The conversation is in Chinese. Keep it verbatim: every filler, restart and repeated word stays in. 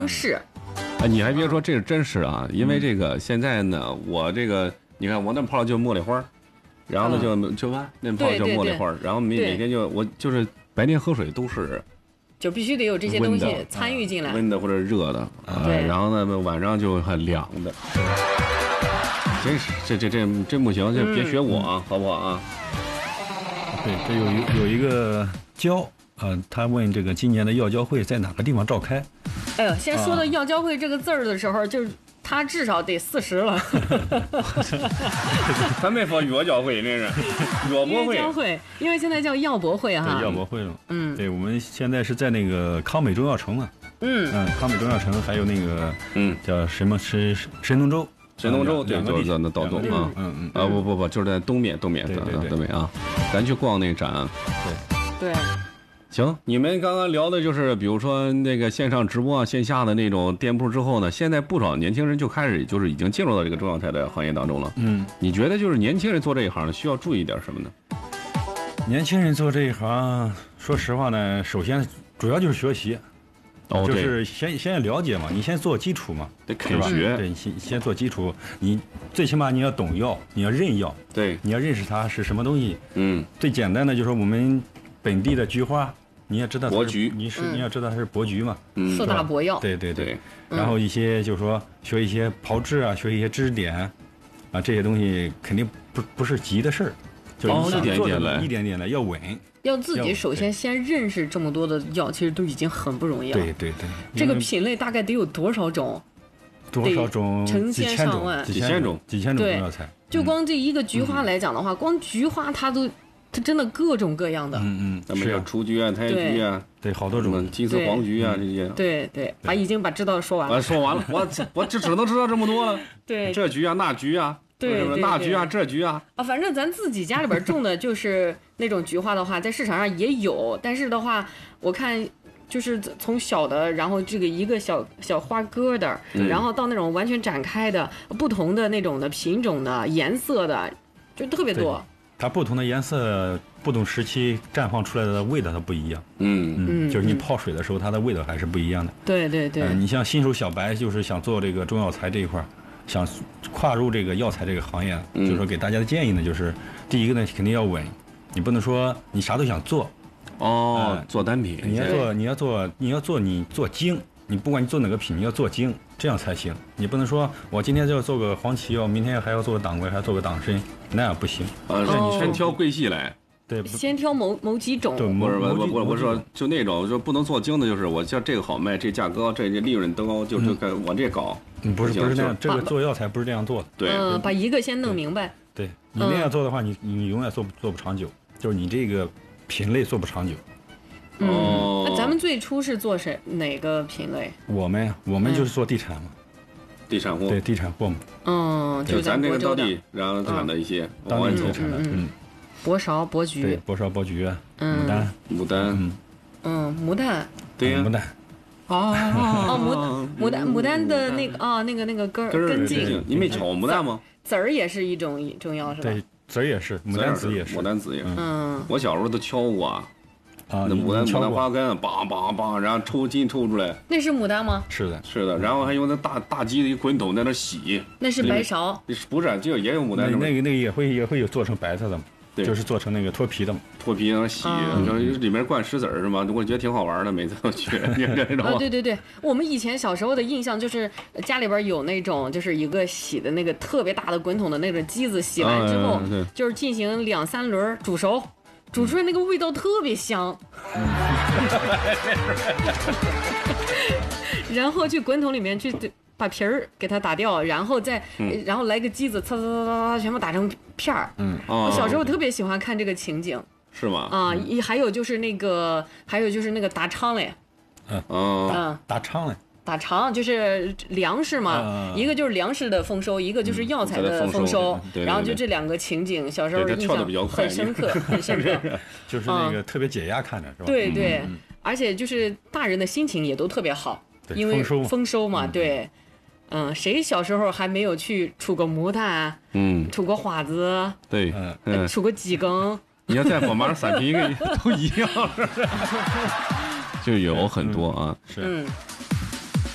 是。 啊，你还别说，这是真是啊，因为这个现在呢，我这个你看我那泡就茉莉花，然后呢就就完那泡叫茉莉花，然后每每天就我就是白天喝水都是。 就必须得有这些东西参与进来， 温的或者热的啊，然后呢晚上就很凉的，真是这这这真不行，就别学我啊，好不好啊？ 对，这有一有一个胶啊，他问这个今年的药交会在哪个地方召开？ 哎呦，先说到药交会这个字儿的时候，就是。他至少得四十了， 咱没说药交会，那是药博会。 药交会，因为现在叫药博会哈。 对，药博会了。 嗯， 对，我们现在是在那个康美中药城嘛。 嗯嗯，康美中药城还有那个嗯叫什么是神农州， 神农州对，就是在那道东啊。 嗯嗯啊不不不，就是在东面东面对对对东面啊，咱去逛那个展。 对。对。 行，你们刚刚聊的就是比如说那个线上直播啊，线下的那种店铺之后呢，现在不少年轻人就开始就是已经进入到这个中药材的行业当中了。 嗯， 你觉得就是年轻人做这一行需要注意点什么呢？ 年轻人做这一行，说实话呢，首先主要就是学习， 哦， 就是先先了解嘛，你先做基础嘛， 得肯学， 对，先先做基础，你最起码你要懂药，你要认药， 对， 你要认识它是什么东西。 嗯， 最简单的就是我们本地的菊花。你也知道珀菊， 你是、嗯、你要知道它是珀菊嘛， 嗯，四大博药， 对对对。 嗯、 然后一些就是说学一些炮制啊，学一些知识点，啊，这些东西肯定不不是急的事儿，就一点一点来， 一点点来，要稳。 要自己首先先认识这么多的药，其实都已经很不容易了。 对对对， 这个品类大概得有多少种？ 多少种？ 成千上万， 几千种，几千种中药材。 就光这一个菊花来讲的话，嗯、光菊花它都。它真的各种各样的， 嗯嗯， 咱们有雏菊啊、胎菊啊， 对，好多种， 金丝黄菊啊这些。 对对，把已经把知道的说完了。 我说完了，我我就只能知道这么多了。 对， 这菊啊，那菊啊， 对， 那菊啊，这菊啊。 啊，反正咱自己家里边种的就是那种菊花的话，在市场上也有，但是的话，我看就是从小的，然后这个一个小小花疙瘩， 嗯、 然后到那种完全展开的，不同的那种的品种的、颜色的，就特别多。 它不同的颜色，不同时期绽放出来的味道它不一样。 嗯嗯，就是你泡水的时候，它的味道还是不一样的。 对对对。 呃、你像新手小白，就是想做这个中药材这一块，想跨入这个药材这个行业， 嗯、 就是说给大家的建议呢，就是第一个呢，肯定要稳，你不能说你啥都想做。 哦，呃、做单品。 你要做，你要做，你要做，你做精。你不管你做哪个品，你要做精，这样才行。你不能说我今天就要做个黄芪药，明天还要做个党桂，还要做个党参，那样不行。 啊，是你先挑贵系来。 对， 先挑某某几种。 对， 不是我我我我说就那种就不能做精的，就是我像这个好卖，这价高，这利润高，就就该往这搞。 嗯，不是不是那样，这个做药材不是这样做的。 对， 嗯，把一个先弄明白。 对你那样做的话，你你永远做不做不长久，就是你这个品类做不长久。 哦，那咱们最初是做谁哪个品类？ 我们呀，我们就是做地产嘛， 地产货。 对，地产货嘛。 嗯，就咱这个当地然后产的一些当地产的，嗯， 柏芍、柏菊， 对，柏芍、柏菊，牡丹， 牡丹， 嗯嗯，牡丹， 对呀， 牡丹。 哦哦，牡牡丹牡丹的那个啊，那个那个根根茎， 你没瞧过牡丹吗？ 籽儿也是一种中药是吧？ 对，籽儿也是，牡丹籽也是， 牡丹籽也是。 嗯， 我小时候都敲过。 啊， 那牡丹牡丹花根，梆梆梆，然后抽筋抽出来。 那是牡丹吗？ 是的， 是的。然后还用那大大鸡的一滚筒在那洗。 那是白芍。 不是，就也有牡丹。 那那个那个也会也会有做成白色的嘛？ 对， 就是做成那个脱皮的嘛。 脱皮然后洗，然后里面灌石子儿是吗？我觉得挺好玩的，每次都去。 啊，对对对，我们以前小时候的印象就是家里边有那种就是一个洗的那个特别大的滚筒的那个机子，洗完之后就是进行两三轮煮熟。煮出来那个味道特别香，嗯、然后去滚筒里面去把皮儿给它打掉，然后再、嗯、然后来个机子，擦擦擦擦，全部打成片儿。 嗯， 我小时候特别喜欢看这个情景。 是吗？ 啊，一还有就是那个，还有就是那个打昌嘞。 嗯嗯， 打昌嘞。 打长就是粮食嘛、 啊， 一个就是粮食的丰收，一个就是药材的丰收， 嗯、对对对然后就这两个情景，小时候印象很深刻，很深刻。 就是那个特别解压，看着是吧？ 对对、 嗯， 而且就是大人的心情也都特别好，因为丰收丰收嘛， 嗯、 对。嗯，谁小时候还没有去出过木炭？ 嗯， 出过花子？ 对，嗯， 出过鸡羹。 你要在火马三皮都一样，就有很多啊。 是。 嗯